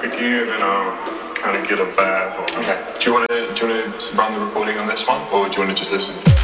again, and kind of get a vibe. Okay. Do you want to run the recording on this one, or do you want to just listen?